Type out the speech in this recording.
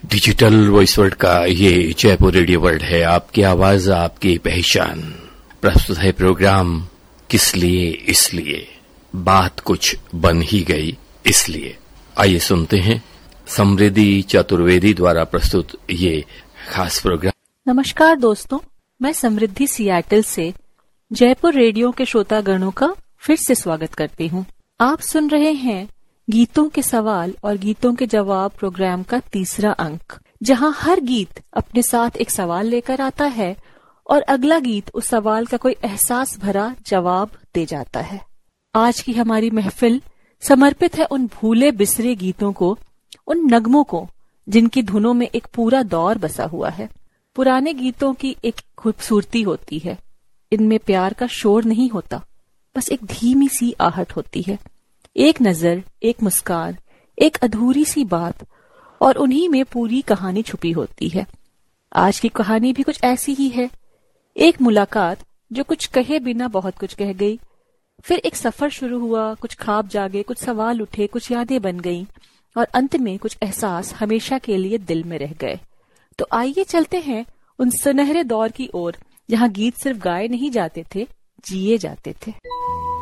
Digital voice world का ये Jaipur radio world है। आपकी आवाज, आपकी पहचान। प्रस्तुत है प्रोग्राम किस लिए इसलिए, बात कुछ बन ही गई इसलिए। आइए सुनते हैं समृद्धि चतुर्वेदी द्वारा प्रस्तुत ये खास प्रोग्राम। नमस्कार दोस्तों, मैं समृद्धि सियाटल से जयपुर रेडियो के श्रोतागणों का फिर से स्वागत करती हूँ। आप सुन रहे हैं गीतों के सवाल और गीतों के जवाब प्रोग्राम का तीसरा अंक, जहाँ हर गीत अपने साथ एक सवाल लेकर आता है और अगला गीत उस सवाल का कोई एहसास भरा जवाब दे जाता है। आज की हमारी महफिल समर्पित है उन भूले बिसरे गीतों को, उन नगमों को जिनकी धुनों में एक पूरा दौर बसा हुआ है। पुराने गीतों की एक खूबसूरती होती है, इनमें प्यार का शोर नहीं होता, बस एक धीमी सी आहट होती है, एक नजर, एक मुस्कान, एक अधूरी सी बात, और उन्हीं में पूरी कहानी छुपी होती है। आज की कहानी भी कुछ ऐसी ही है। एक मुलाकात जो कुछ कहे बिना बहुत कुछ कह गई, फिर एक सफर शुरू हुआ, कुछ ख्वाब जागे, कुछ सवाल उठे, कुछ यादें बन गईं, और अंत में कुछ एहसास हमेशा के लिए दिल में रह गए। तो आइए चलते हैं उन सुनहरे दौर की ओर, जहाँ गीत सिर्फ गाए नहीं जाते थे, जिए जाते थे।